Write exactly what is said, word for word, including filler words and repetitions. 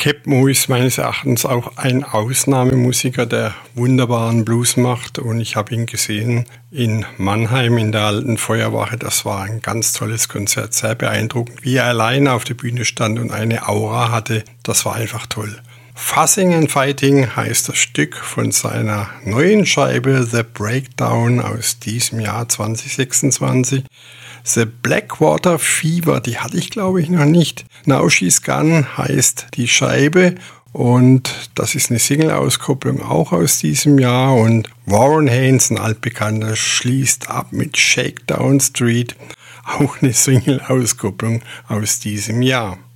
Keb' Mo' ist meines Erachtens auch ein Ausnahmemusiker, der wunderbaren Blues macht, und ich habe ihn gesehen in Mannheim in der alten Feuerwache. Das war ein ganz tolles Konzert, sehr beeindruckend, wie er allein auf der Bühne stand und eine Aura hatte. Das war einfach toll. Fussing and Fighting heißt das Stück von seiner neuen Scheibe The Breakdown aus diesem Jahr zwanzig sechsundzwanzig. The Blackwater Fever, die hatte ich glaube ich noch nicht. Now She's Gone heißt die Scheibe, und das ist eine Single-Auskopplung auch aus diesem Jahr, und Warren Haynes, ein altbekannter, schließt ab mit Shakedown Street, auch eine Single-Auskopplung aus diesem Jahr.